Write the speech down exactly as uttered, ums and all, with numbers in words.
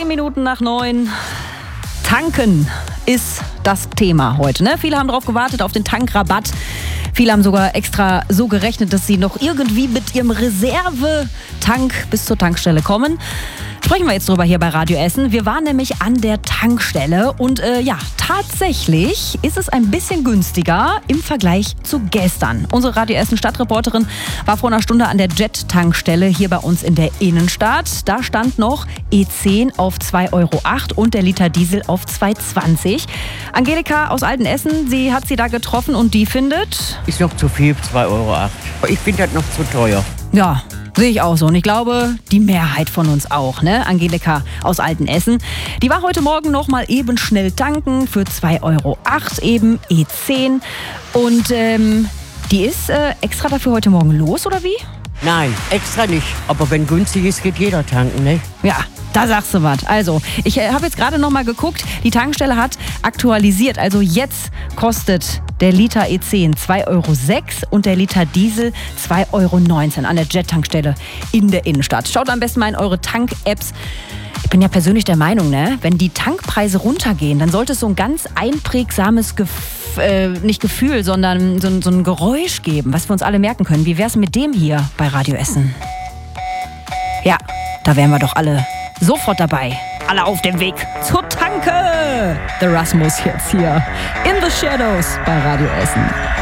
Minuten nach neun. Tanken ist das Thema heute. Ne? Viele haben darauf gewartet, auf den Tankrabatt. Viele haben sogar extra so gerechnet, dass sie noch irgendwie mit ihrem Reservetank bis zur Tankstelle kommen. Sprechen wir jetzt drüber hier bei Radio Essen. Wir waren nämlich an der Tankstelle und äh, ja, tatsächlich ist es ein bisschen günstiger im Vergleich zu gestern. Unsere Radio Essen Stadtreporterin war vor einer Stunde an der Jet-Tankstelle hier bei uns in der Innenstadt. Da stand noch E zehn auf zwei Euro acht und der Liter Diesel auf zwei Euro zwanzig. Angelika aus Altenessen, sie hat sie da getroffen und die findet... Ist noch zu viel, zwei Euro acht. Ich finde das noch zu teuer. Ja, sehe ich auch so. Und ich glaube, die Mehrheit von uns auch, ne? Angelika aus Altenessen. Die war heute Morgen noch mal eben schnell tanken für zwei Euro acht, eben E zehn. Und ähm, die ist äh, extra dafür heute Morgen los, oder wie? Nein, extra nicht. Aber wenn günstig ist, geht jeder tanken, ne? Ja, da sagst du was. Also, ich äh, habe jetzt gerade noch mal geguckt. Die Tankstelle hat aktualisiert. Also jetzt kostet der Liter E zehn zwei Euro sechs und der Liter Diesel zwei Euro neunzehn an der Jet-Tankstelle in der Innenstadt. Schaut am besten mal in eure Tank-Apps. Ich bin ja persönlich der Meinung, ne, wenn die Tankpreise runtergehen, dann sollte es so ein ganz einprägsames Gef- äh, nicht Gefühl, sondern so, so ein Geräusch geben, was wir uns alle merken können. Wie wär's mit dem hier bei Radio Essen? Ja, da wären wir doch alle sofort dabei. Alle auf dem Weg zur Tanke. The Rasmus jetzt hier in the Shadows bei Radio Essen.